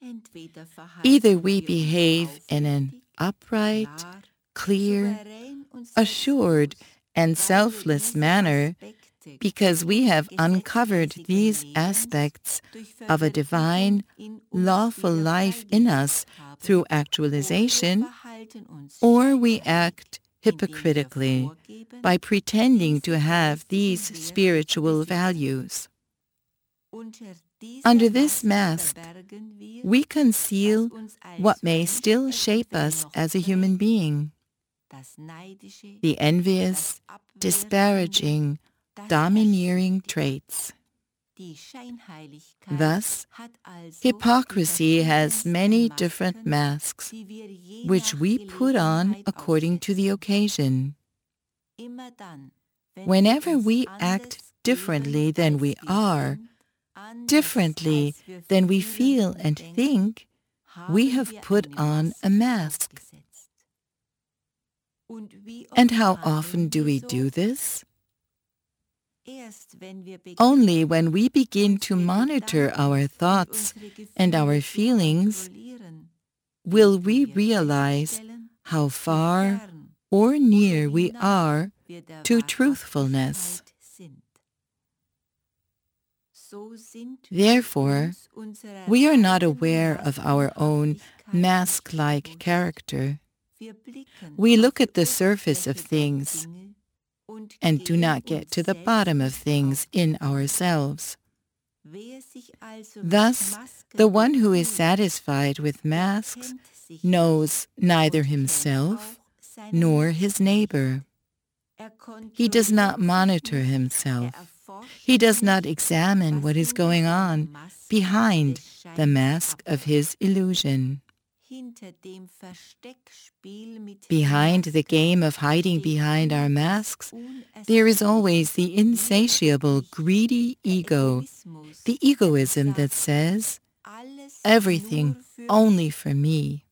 Either we behave in an upright, clear, assured, and selfless manner because we have uncovered these aspects of a divine, lawful life in us through actualization, or we act hypocritically by pretending to have these spiritual values. Under this mask, we conceal what may still shape us as a human being: the envious, disparaging, domineering traits. Thus, hypocrisy has many different masks, which we put on according to the occasion. Whenever we act differently than we are, differently than we feel and think, we have put on a mask. And how often do we do this? Only when we begin to monitor our thoughts and our feelings will we realize how far or near we are to truthfulness. Therefore, we are not aware of our own mask-like character. We look at the surface of things and do not get to the bottom of things in ourselves. Thus, the one who is satisfied with masks knows neither himself nor his neighbor. He does not monitor himself. He does not examine what is going on behind the mask of his illusion. Behind the game of hiding behind our masks, there is always the insatiable, greedy ego, the egoism that says, "Everything only for me."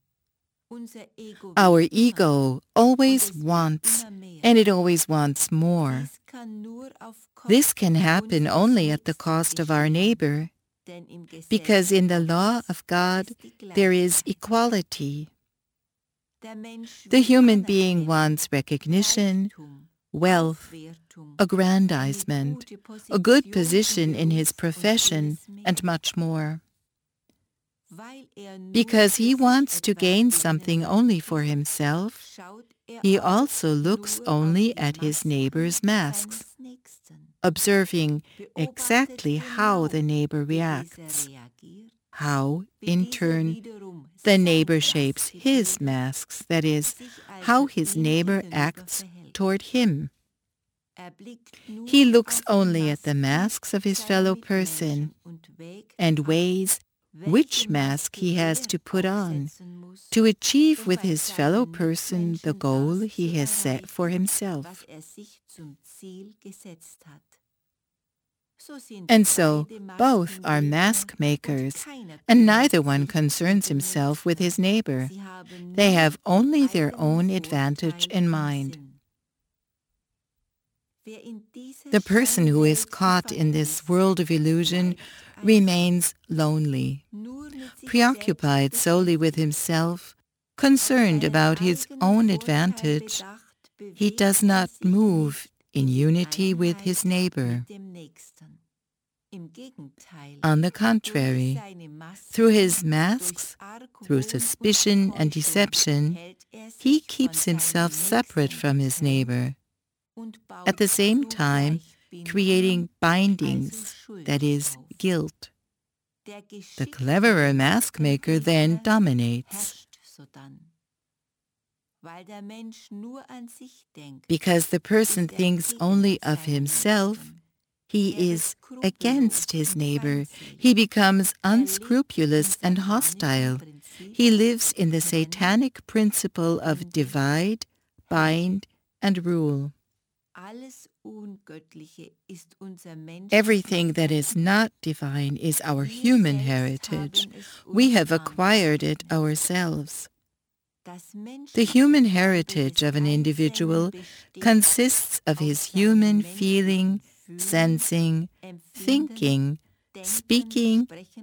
Our ego always wants, and it always wants more. This can happen only at the cost of our neighbor, because in the law of God there is equality. The human being wants recognition, wealth, aggrandizement, a good position in his profession, and much more. Because he wants to gain something only for himself, he also looks only at his neighbor's masks, observing exactly how the neighbor reacts, how, in turn, the neighbor shapes his masks, that is, how his neighbor acts toward him. He looks only at the masks of his fellow person and weighs which mask he has to put on to achieve with his fellow person the goal he has set for himself. And so both are mask makers, and neither one concerns himself with his neighbor. They have only their own advantage in mind. The person who is caught in this world of illusion remains lonely, preoccupied solely with himself, concerned about his own advantage. He does not move in unity with his neighbor. On the contrary, through his masks, through suspicion and deception, he keeps himself separate from his neighbor, at the same time creating bindings, that is, guilt. The cleverer mask maker then dominates. Because the person thinks only of himself, he is against his neighbor. He becomes unscrupulous and hostile. He lives in the satanic principle of divide, bind, and rule. Everything that is not divine is our human heritage. We have acquired it ourselves. The human heritage of an individual consists of his human feeling, sensing, thinking, speaking,